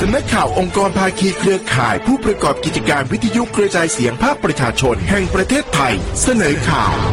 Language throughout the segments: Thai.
สำนักข่าวองค์กรภาคีเครือข่ายผู้ประกอบกิจการวิทยุกระจายเสียงภาคประชาชนแห่งประเทศไทยเสนอข่าว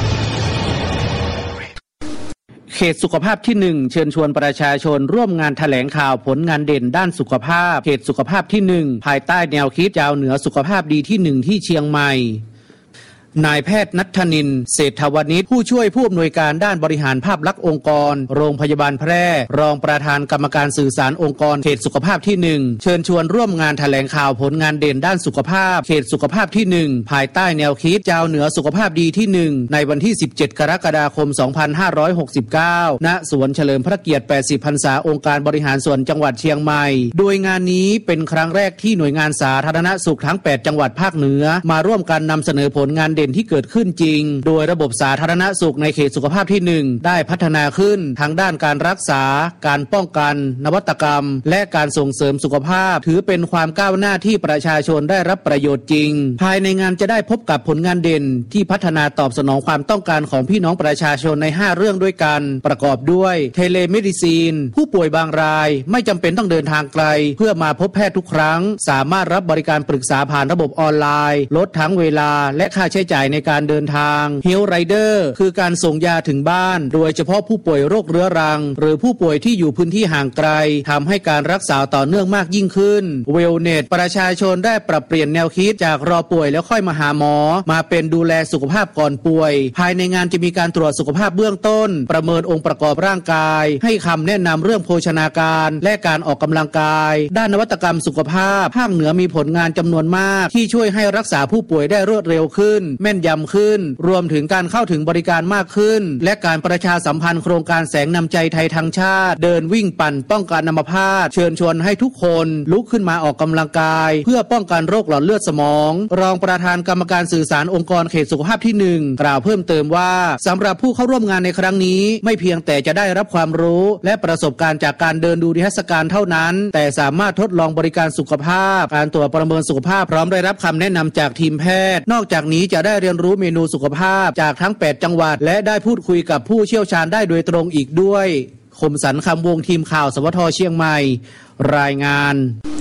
เขตสุขภาพที่1เชิญชวนประชาชนร่วมงานแถลงข่าวผลงานเด่นด้านสุขภาพเขตสุขภาพที่1ภายใต้แนวคิดยาวเหนือสุขภาพดีที่1ที่เชียงใหม่นายแพทย์ณัฐนินทร์เศรษฐวณิชผู้ช่วยผู้อำนวยการด้านบริหารภาพลักษณ์องค์กรโรงพยาบาลแพร่รองประธานกรรมการสื่อสารองค์กรเขตสุขภาพที่1เชิญชวนร่วมงานแถลงข่าวผลงานเด่นด้านสุขภาพเขตสุขภาพที่1ภายใต้แนวคิดยาวเหนือสุขภาพดีที่1ในวันที่17กรกฎาคม2569ณสวนเฉลิมพระเกียรติ80พรรษาองค์การบริหารส่วนจังหวัดเชียงใหม่โดยงานนี้เป็นครั้งแรกที่หน่วยงานสาธารณสุขทั้ง8จังหวัดภาคเหนือมาร่วมกันนำเสนอผลงานเด่นที่เกิดขึ้นจริงโดยระบบสาธารณสุขในเขตสุขภาพที่1ได้พัฒนาขึ้นทั้งด้านการรักษาการป้องกันนวัตกรรมและการส่งเสริมสุขภาพถือเป็นความก้าวหน้าที่ประชาชนได้รับประโยชน์จริงภายในงานจะได้พบกับผลงานเด่นที่พัฒนาตอบสนองความต้องการของพี่น้องประชาชนใน5เรื่องด้วยกันประกอบด้วยเทเลเมดิซีนผู้ป่วยบางรายไม่จำเป็นต้องเดินทางไกลเพื่อมาพบแพทย์ทุกครั้งสามารถรับบริการปรึกษาผ่านระบบออนไลน์ลดทั้งเวลาและค่าใช้จ่ายในการเดินทาง Health Rider คือการส่งยาถึงบ้านโดยเฉพาะผู้ป่วยโรคเรื้อรังหรือผู้ป่วยที่อยู่พื้นที่ห่างไกลทำให้การรักษาต่อเนื่องมากยิ่งขึ้น Wellness ประชาชนได้ปรับเปลี่ยนแนวคิดจากรอป่วยแล้วค่อยมาหาหมอมาเป็นดูแลสุขภาพก่อนป่วยภายในงานจะมีการตรวจสุขภาพเบื้องต้นประเมินองค์ประกอบร่างกายให้คำแนะนำเรื่องโภชนาการและการออกกำลังกายด้านนวัตกรรมสุขภาพภาคเหนือมีผลงานจำนวนมากที่ช่วยให้รักษาผู้ป่วยได้รวดเร็วขึ้นแม่นยำขึ้นรวมถึงการเข้าถึงบริการมากขึ้นและการประชาสัมพันธ์โครงการแสงนำใจไทยทั้งชาติเดินวิ่งปั่นป้องกันอัมพาตเชิญชวนให้ทุกคนลุกขึ้นมาออกกำลังกายเพื่อป้องกันโรคหลอดเลือดสมองรองประธานกรรมการสื่อสารองค์กรเขตสุขภาพที่1กล่าวเพิ่มเติมว่าสำหรับผู้เข้าร่วมงานในครั้งนี้ไม่เพียงแต่จะได้รับความรู้และประสบการณ์จากการเดินดูนิทรรศการเท่านั้นแต่สามารถทดลองบริการสุขภาพการตรวจประเมินสุขภาพพร้อมได้รับคำแนะนำจากทีมแพทย์นอกจากนี้จะได้เรียนรู้เมนูสุขภาพจากทั้ง8จังหวัดและได้พูดคุยกับผู้เชี่ยวชาญได้โดยตรงอีกด้วยคมสันต์คำวงทีมข่าวสวทเชียงใหม่รายงาน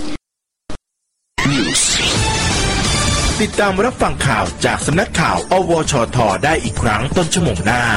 ติดตามรับฟังข่าวจากสำนักข่าวอวชทได้อีกครั้งต้นชั่วโมงหน้า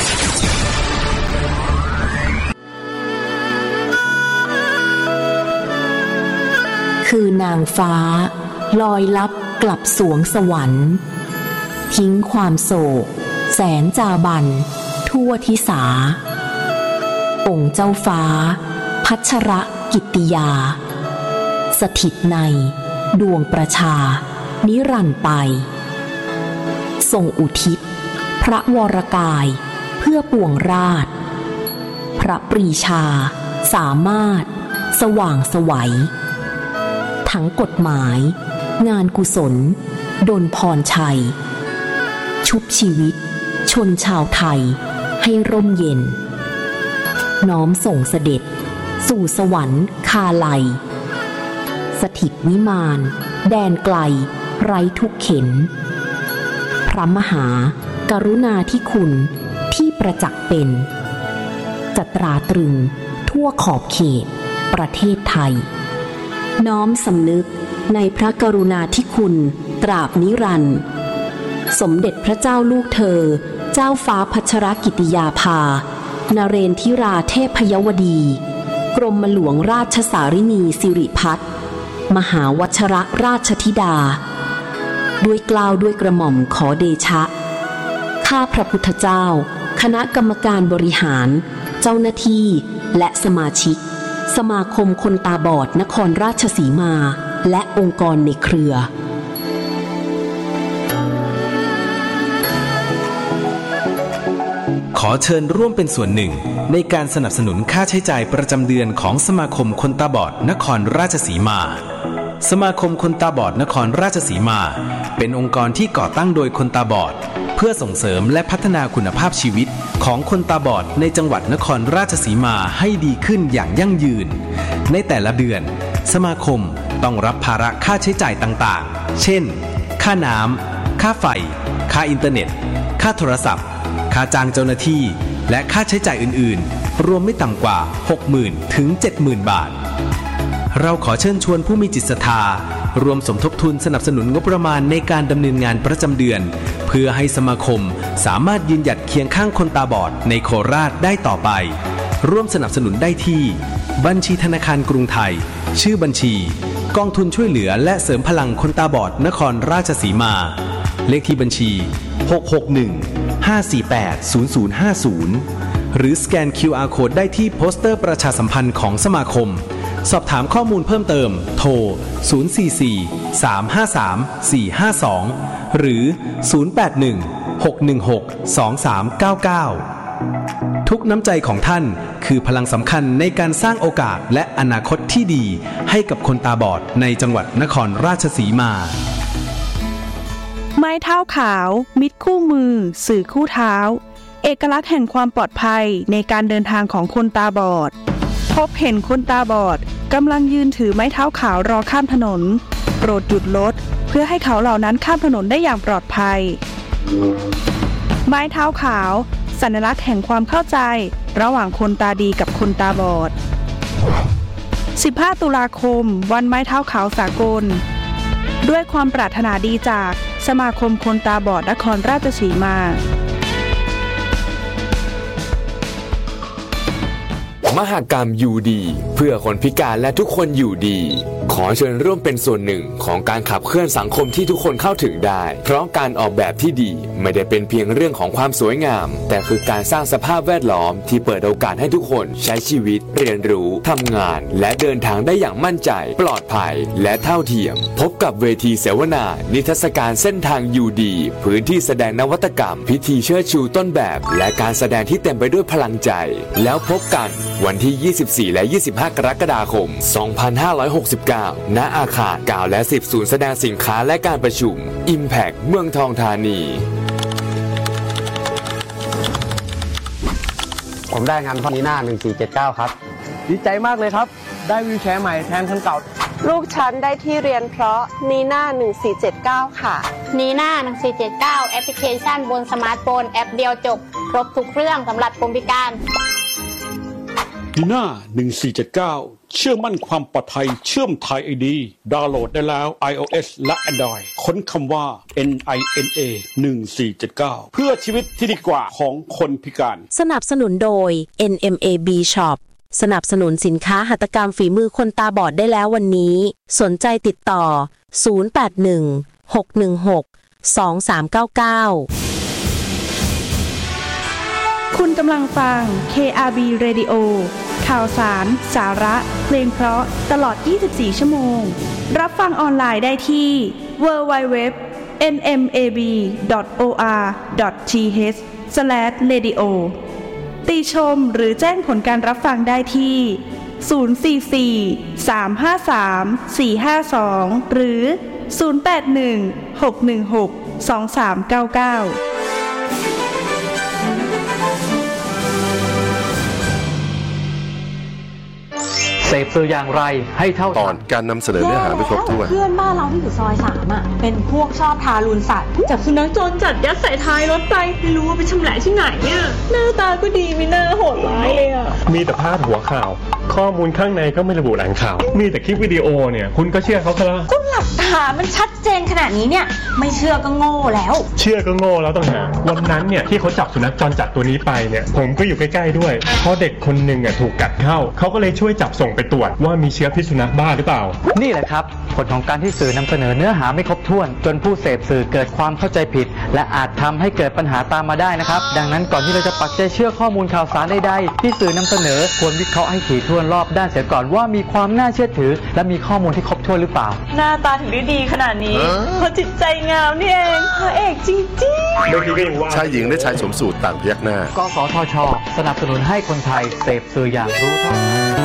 คือนางฟ้าลอยลับกลับสวงสวรรค์ทิ้งความโศกแสนจาบันทั่วทิสาองค์เจ้าฟ้าพัชรกิตติยาสถิตในดวงประชานิรันดร์ไปทรงอุทิศพระวรกายเพื่อปวงราชพระปรีชาสามารถสว่างไสวทั้งกฎหมายงานกุศลดลพรชัยชุบชีวิตชนชาวไทยให้ร่มเย็นน้อมส่งเสด็จสู่สวรรค์คาไลสถิตวิมานแดนไกลไร้ทุกเข็ญพระมหากรุณาธิคุณที่ประจักษ์เป็นจะตราตรึงทั่วขอบเขตประเทศไทยน้อมสำนึกในพระกรุณาธิคุณตราบนิรันดร์สมเด็จพระเจ้าลูกเธอเจ้าฟ้าพัชรกิติยาภานเรนทิราเทพยวดีกรมหลวงราชสารินีสิริพัฒน์มหาวชรราชธิดาด้วยเกล้าด้วยกระหม่อมขอเดชะข้าพระพุทธเจ้าคณะกรรมการบริหารเจ้าหน้าที่และสมาชิกสมาคมคนตาบอดนครราชสีมาและองค์กรในเครือขอเชิญร่วมเป็นส่วนหนึ่งในการสนับสนุนค่าใช้จ่ายประจำเดือนของสมาคมคนตาบอดนครราชสีมาสมาคมคนตาบอดนครราชสีมาเป็นองค์กรที่ก่อตั้งโดยคนตาบอดเพื่อส่งเสริมและพัฒนาคุณภาพชีวิตของคนตาบอดในจังหวัดนครราชสีมาให้ดีขึ้นอย่างยั่งยืนในแต่ละเดือนสมาคมต้องรับภาระค่าใช้จ่ายต่างๆเช่นค่าน้ำค่าไฟค่าอินเทอร์เน็ตค่าโทรศัพท์ค่าจ้างเจ้าหน้าที่และค่าใช้จ่ายอื่นๆรวมไม่ต่ำกว่า 60,000 ถึง 70,000 บาทเราขอเชิญชวนผู้มีจิตศรัทธารวมสมทบทุนสนับสนุนงบประมาณในการดำเนินงานประจำเดือนเพื่อให้สมาคมสามารถยืนหยัดเคียงข้างคนตาบอดในโคราชได้ต่อไปร่วมสนับสนุนได้ที่บัญชีธนาคารกรุงไทยชื่อบัญชีกองทุนช่วยเหลือและเสริมพลังคนตาบอดนครราชสีมาเลขที่บัญชี661-548-0050หรือสแกน QR Code ได้ที่โปสเตอร์ประชาสัมพันธ์ของสมาคมสอบถามข้อมูลเพิ่มเติมโทร044-353-452หรือ081-616-2399ทุกน้ำใจของท่านคือพลังสำคัญในการสร้างโอกาสและอนาคตที่ดีให้กับคนตาบอดในจังหวัดนครราชสีมาไม้เท้าขาวมิตรคู่มือสื่อคู่เท้าเอกลักษณ์แห่งความปลอดภัยในการเดินทางของคนตาบอดพบเห็นคนตาบอดกำลังยืนถือไม้เท้าขาวรอข้ามถนนโปรดหยุดรถเพื่อให้เขาเหล่านั้นข้ามถนนได้อย่างปลอดภัยไม้เท้าขาวสัญลักษณ์แห่งความเข้าใจระหว่างคนตาดีกับคนตาบอด15 ตุลาคมวันไม้เท้าขาวสากลด้วยความปรารถนาดีจากสมาคมคนตาบอดนครราชสีมามหกรรมอยู่ดีเพื่อคนพิการและทุกคนอยู่ดีขอเชิญร่วมเป็นส่วนหนึ่งของการขับเคลื่อนสังคมที่ทุกคนเข้าถึงได้เพราะการออกแบบที่ดีไม่ได้เป็นเพียงเรื่องของความสวยงามแต่คือการสร้างสภาพแวดล้อมที่เปิดโอกาสให้ทุกคนใช้ชีวิตเรียนรู้ทำงานและเดินทางได้อย่างมั่นใจปลอดภัยและเท่าเทียมพบกับเวทีเสวนานิทรรศการเส้นทางอยู่ดีพื้นที่แสดงนวัตกรรมพิธีเชิดชูต้นแบบและการแสดงที่เต็มไปด้วยพลังใจแล้วพบกันวันที่ 24 และ 25 กรกฎาคม 2569 ณ อาคาร 9 และ 10 ศูนย์แสดงสินค้าและการประชุม Impact เมืองทองธานีผมได้งานพอนีน่า1479ครับดีใจมากเลยครับได้วีลแชร์ใหม่แทนคันเก่าลูกฉันได้ที่เรียนเพราะนีน่า1479ค่ะนีน่า1479แอปพลิเคชันบนสมาร์ทโฟนแอปเดียวจบครบทุกเรื่องสำหรับคนพิการนีน่า1479เชื่อมั่นความปลอดภัยเชื่อมไทย ID ดาวน์โหลดได้แล้ว iOS และ Android ค้นคำว่า NINA 1479เพื่อชีวิตที่ดีกว่าของคนพิการสนับสนุนโดย NMAB Shop สนับสนุนสินค้าหัตถกรรมฝีมือคนตาบอดได้แล้ววันนี้สนใจติดต่อ081-616-2399 คุณกำลังฟัง KRB Radio ข่าวสาร สาระเพลงเพราะตลอด 24 ชั่วโมงรับฟังออนไลน์ได้ที่ www.nmab.or.th/radio ติชมหรือแจ้งผลการรับฟังได้ที่ 044-353-452 หรือ 081-616-2399 เสพสื่ออย่างไรให้เท่าตอนการนำเสนอเนื้อหาไม่ครบถ้วนเพื่อนบ้านเราที่อยู่ซอย3อ่ะเป็นพวกชอบทารุณสัตว์จับสุนัขจรจัดยัดใส่ท้ายรถไปไม่รู้ว่าไปชำแหละที่ไหนเนี่ยหน้าตาก็ดีไม่น่าโหดร้ายเลยอ่ะมีแต่พาดหัวข่าวข้อมูลข้างในก็ไม่ระบุแหล่งข่าวมีแต่คลิปวิดีโอเนี่ยคุณก็เชื่อเขาซะแล้วก็หลักฐานมันชัดเจนขนาดนี้เนี่ยไม่เชื่อก็โง่แล้วเชื่อก็โง่แล้วต้องหาวันนั้นเนี่ยที่เขาจับสุนัขจรจัดตัวนี้ไปเนี่ยผมก็อยู่ใกล้ๆด้วยเพราะเด็กคนนึงอ่ะถูกกัดเข้าเขาก็เลยช่วยจับส่งไปตรวจว่ามีเชื้อพิษสุนัขบ้าหรือเปล่านี่แหละครับผลของการที่สื่อนำเสนอเนื้อหาไม่ครบถ้วนจนผู้เสพสื่อเกิดความเข้าใจผิดและอาจทำให้เกิดปัญหาตามมาได้นะครับดังนั้นก่อนที่เราจะปักใจเชื่อข้อมูลข่าวสารใดๆที่สื่อนำเสนอควรวิเคราะห์ให้ถี่ถ้วนรอบด้านเสียก่อนว่ามีความน่าเชื่อถือและมีข้อมูลที่ครบถ้วนหรือเปล่าหน้าตาถึงได้ดีขนาดนี้เพราะจิตใจงามนี่เองพระเอกจริงๆชายหญิงและชายสวมสูทต่างพยักหน้ากสทช.สนับสนุนให้คนไทยเสพสื่ออย่างรู้เท่า